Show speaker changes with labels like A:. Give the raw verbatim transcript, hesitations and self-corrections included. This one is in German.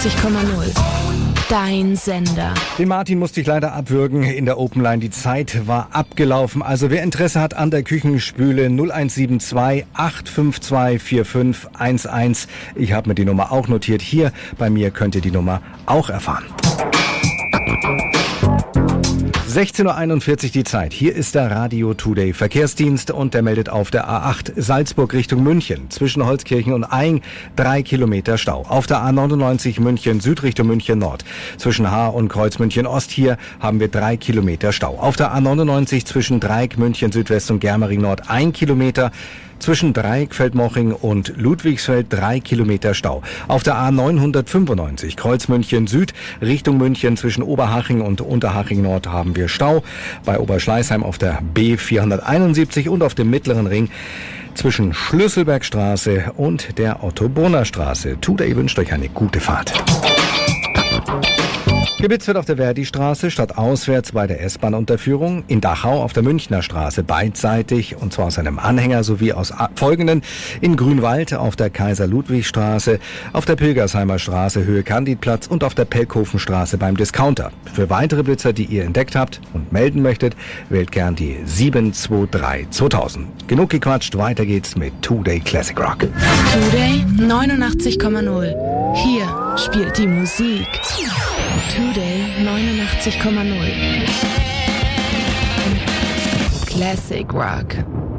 A: neunundachtzig Komma null. Dein Sender.
B: Den Martin musste ich leider abwürgen in der Open Line. Die Zeit war abgelaufen. Also wer Interesse hat an der Küchenspüle null eins sieben zwei acht fünf zwei vier fünf eins eins. Ich habe mir die Nummer auch notiert. Hier bei mir könnt ihr die Nummer auch erfahren. sechzehn Uhr einundvierzig die Zeit. Hier ist der Radio Today Verkehrsdienst und der meldet auf der A acht Salzburg Richtung München. Zwischen Holzkirchen und Aing drei Kilometer Stau. Auf der A neunundneunzig München Süd Richtung München Nord. Zwischen Haar und Kreuz München Ost hier haben wir drei Kilometer Stau. Auf der A neunundneunzig zwischen Dreieck München Südwest und Germering Nord ein Kilometer. Zwischen Dreieck Feldmoching und Ludwigsfeld drei Kilometer Stau. Auf der A neunhundertfünfundneunzig Kreuz München Süd Richtung München zwischen Oberhaching und Unterhaching Nord haben wir Stau. Bei Oberschleißheim auf der B vierhunderteinundsiebzig und auf dem Mittleren Ring zwischen Schlüsselbergstraße und der Otto-Brunner-Straße. Today wünscht euch eine gute Fahrt. Geblitzt wird auf der Verdi-Straße stadtauswärts bei der S-Bahn-Unterführung, in Dachau auf der Münchner Straße beidseitig und zwar aus einem Anhänger sowie aus folgenden: in Grünwald auf der Kaiser-Ludwig-Straße, auf der Pilgersheimer Straße Höhe Candidplatz und auf der Pelkhofenstraße beim Discounter. Für weitere Blitzer, die ihr entdeckt habt und melden möchtet, wählt gern die sieben zwei drei zweitausend. Genug gequatscht, weiter geht's mit Today Classic Rock.
A: Today neunundachtzig Komma null. Hier spielt die Musik. Today neunundachtzig Komma null. Classic Rock.